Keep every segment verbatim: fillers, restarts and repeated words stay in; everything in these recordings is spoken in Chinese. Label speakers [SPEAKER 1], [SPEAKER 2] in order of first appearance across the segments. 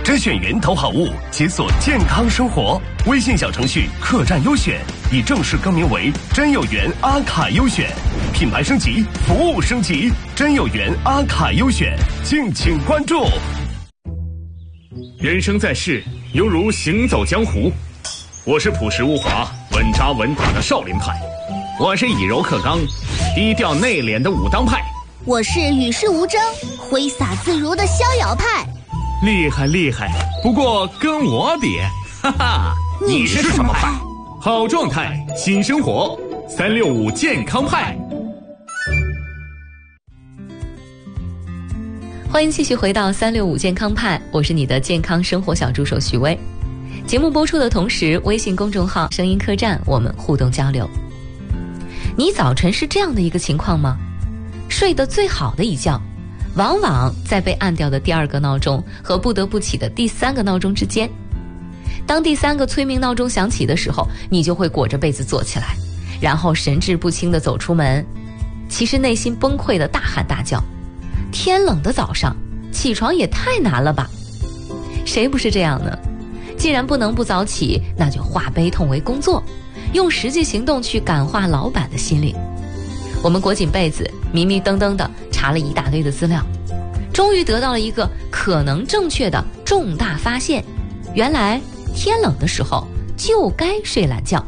[SPEAKER 1] 甄选源投好物，解锁健康生活。微信小程序客栈优选已正式更名为真有缘阿卡优选，品牌升级，服务升级，真有缘阿卡优选，敬请关注。
[SPEAKER 2] 人生在世，犹如行走江湖。我是朴实无华、稳扎稳打的少林派，我是以柔克刚、低调内敛的武当派，
[SPEAKER 3] 我是与世无争、挥洒自如的逍遥派。
[SPEAKER 2] 厉害厉害，不过跟我比，哈哈，
[SPEAKER 3] 你是什么派？
[SPEAKER 2] 好状态，新生活，三六五健康派。
[SPEAKER 4] 欢迎继续回到三六五健康派，我是你的健康生活小助手许巍。节目播出的同时，微信公众号声音客栈我们互动交流。你早晨是这样的一个情况吗？睡得最好的一觉，往往在被按掉的第二个闹钟和不得不起的第三个闹钟之间。当第三个催眠闹钟响起的时候，你就会裹着被子坐起来，然后神志不清地走出门，其实内心崩溃地大喊大叫，天冷的早上起床也太难了吧。谁不是这样呢？既然不能不早起，那就化悲痛为工作，用实际行动去感化老板的心灵。我们裹紧被子，迷迷瞪瞪地查了一大堆的资料，终于得到了一个可能正确的重大发现，原来天冷的时候就该睡懒觉。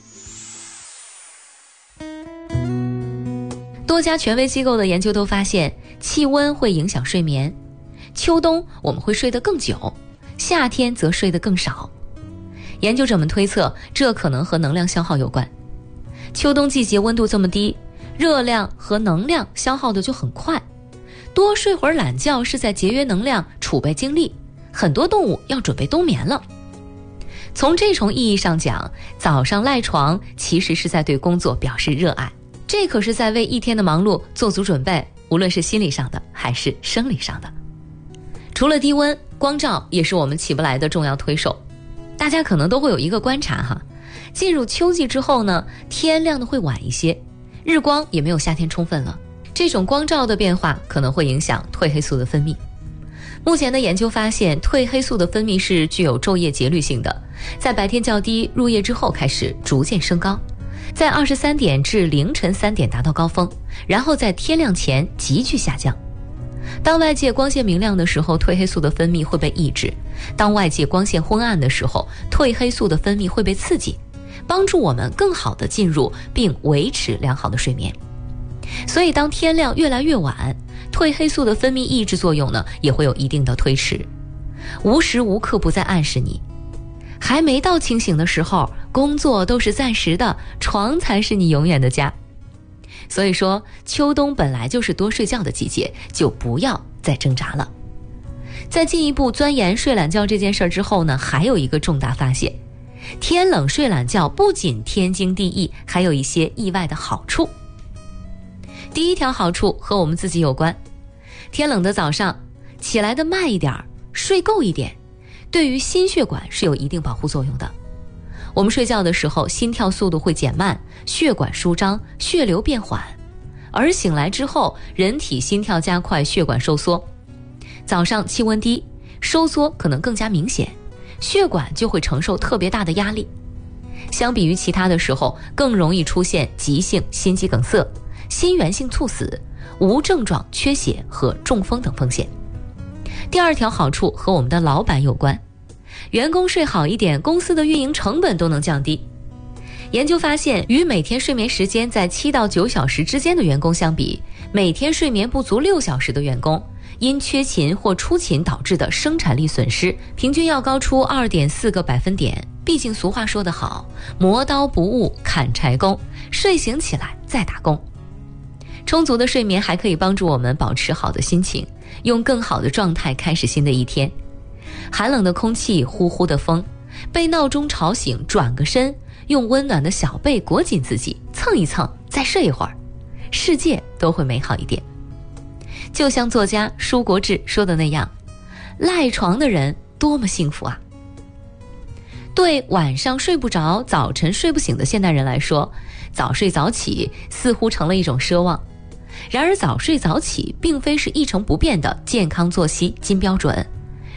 [SPEAKER 4] 多家权威机构的研究都发现，气温会影响睡眠，秋冬我们会睡得更久，夏天则睡得更少。研究者们推测，这可能和能量消耗有关。秋冬季节温度这么低，热量和能量消耗的就很快，多睡会儿懒觉是在节约能量、储备精力，很多动物要准备冬眠了。从这种意义上讲，早上赖床其实是在对工作表示热爱，这可是在为一天的忙碌做足准备，无论是心理上的还是生理上的。除了低温，光照也是我们起不来的重要推手。大家可能都会有一个观察哈，进入秋季之后呢，天亮的会晚一些，日光也没有夏天充分了，这种光照的变化可能会影响褪黑素的分泌。目前的研究发现，褪黑素的分泌是具有昼夜节律性的，在白天较低，入夜之后开始逐渐升高，在二十三点至凌晨三点达到高峰，然后在天亮前急剧下降。当外界光线明亮的时候，褪黑素的分泌会被抑制；当外界光线昏暗的时候，褪黑素的分泌会被刺激，帮助我们更好地进入并维持良好的睡眠。所以当天亮越来越晚，褪黑素的分泌抑制作用呢，也会有一定的推迟，无时无刻不在暗示你，还没到清醒的时候，工作都是暂时的，床才是你永远的家。所以说，秋冬本来就是多睡觉的季节，就不要再挣扎了。在进一步钻研睡懒觉这件事之后呢，还有一个重大发现，天冷睡懒觉不仅天经地义，还有一些意外的好处。第一条好处和我们自己有关，天冷的早上起来的慢一点，睡够一点，对于心血管是有一定保护作用的。我们睡觉的时候，心跳速度会减慢，血管舒张，血流变缓，而醒来之后，人体心跳加快，血管收缩。早上气温低，收缩可能更加明显，血管就会承受特别大的压力。相比于其他的时候，更容易出现急性心肌梗塞、心源性猝死、无症状缺血和中风等风险。第二条好处和我们的老板有关，员工睡好一点，公司的运营成本都能降低。研究发现，与每天睡眠时间在七到九小时之间的员工相比，每天睡眠不足六小时的员工，因缺勤或出勤导致的生产力损失，平均要高出 二点四个百分点。毕竟俗话说得好，磨刀不误砍柴工，睡醒起来再打工。充足的睡眠还可以帮助我们保持好的心情，用更好的状态开始新的一天。寒冷的空气，呼呼的风，被闹钟吵醒，转个身，用温暖的小被裹紧自己，蹭一蹭，再睡一会儿，世界都会美好一点。就像作家舒国治说的那样，赖床的人多么幸福啊！对晚上睡不着、早晨睡不醒的现代人来说，早睡早起似乎成了一种奢望。然而早睡早起并非是一成不变的健康作息金标准，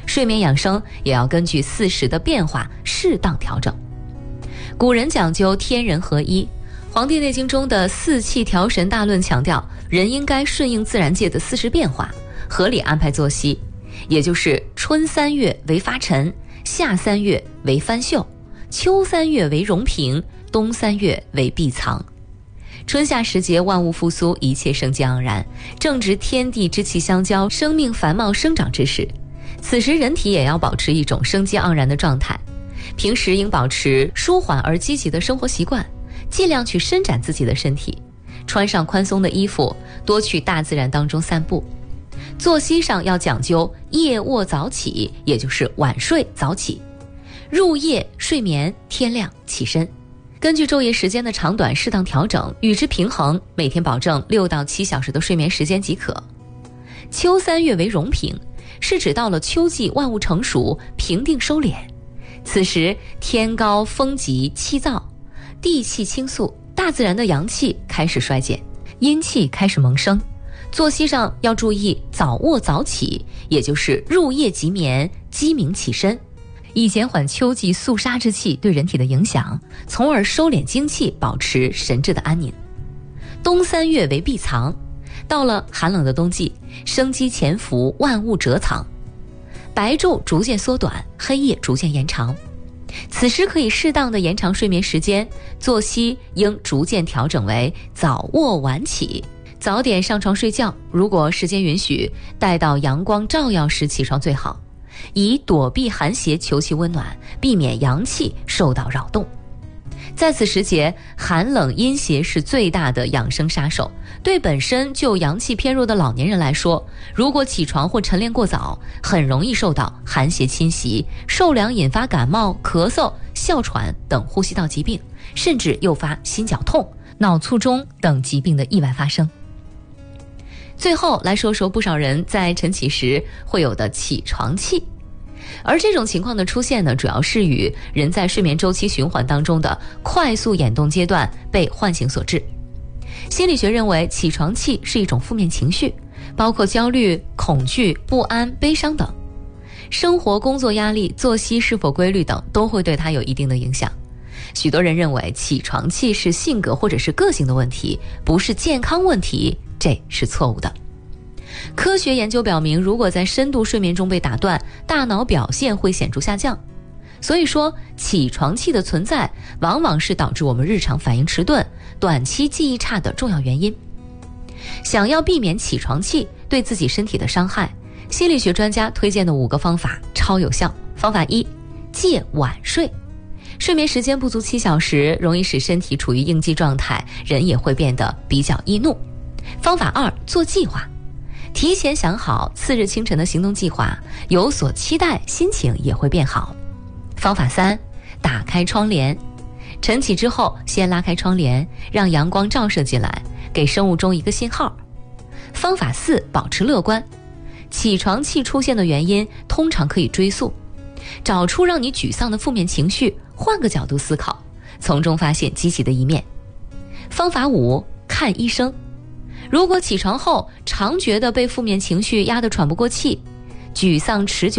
[SPEAKER 4] 睡眠养生也要根据四时的变化适当调整。古人讲究天人合一，《黄帝内经》中的四气调神大论强调，人应该顺应自然界的四时变化，合理安排作息，也就是春三月为发陈，夏三月为翻秀，秋三月为容平，冬三月为闭藏。春夏时节，万物复苏，一切生机盎然，正值天地之气相交，生命繁茂生长之时。此时人体也要保持一种生机盎然的状态，平时应保持舒缓而积极的生活习惯，尽量去伸展自己的身体，穿上宽松的衣服，多去大自然当中散步。作息上要讲究夜卧早起，也就是晚睡早起，入夜睡眠，天亮起身。根据昼夜时间的长短适当调整，与之平衡，每天保证六到七小时的睡眠时间即可。秋三月为容平，是指到了秋季万物成熟，平定收敛，此时天高风急气燥，地气倾肃，大自然的阳气开始衰减，阴气开始萌生。作息上要注意早卧早起，也就是入夜即眠，鸡鸣起身，以减缓秋季肃杀之气对人体的影响，从而收敛精气，保持神志的安宁。冬三月为闭藏，到了寒冷的冬季，生机潜伏，万物蛰藏，白昼逐渐缩短，黑夜逐渐延长。此时可以适当的延长睡眠时间，作息应逐渐调整为早卧晚起，早点上床睡觉，如果时间允许，待到阳光照耀时起床最好，以躲避寒邪，求其温暖，避免阳气受到扰动。在此时节，寒冷阴邪是最大的养生杀手，对本身就阳气偏弱的老年人来说，如果起床或晨练过早，很容易受到寒邪侵袭，受凉引发感冒、咳嗽、哮喘等呼吸道疾病，甚至诱发心绞痛、脑卒中等疾病的意外发生。最后来说说不少人在晨起时会有的起床气，而这种情况的出现呢，主要是与人在睡眠周期循环当中的快速眼动阶段被唤醒所致。心理学认为，起床气是一种负面情绪，包括焦虑、恐惧、不安、悲伤等。生活、工作压力、作息是否规律等都会对它有一定的影响。许多人认为起床气是性格或者是个性的问题，不是健康问题，这是错误的。科学研究表明，如果在深度睡眠中被打断，大脑表现会显著下降。所以说，起床气的存在往往是导致我们日常反应迟钝、短期记忆差的重要原因。想要避免起床气对自己身体的伤害，心理学专家推荐的五个方法超有效。方法一，戒晚睡。睡眠时间不足七小时，容易使身体处于应激状态，人也会变得比较易怒。方法二，做计划。提前想好次日清晨的行动计划，有所期待，心情也会变好。方法三，打开窗帘。晨起之后，先拉开窗帘，让阳光照射进来，给生物钟一个信号。方法四，保持乐观。起床气出现的原因通常可以追溯，找出让你沮丧的负面情绪，换个角度思考，从中发现积极的一面。方法五，看医生。如果起床后常觉得被负面情绪压得喘不过气，沮丧持久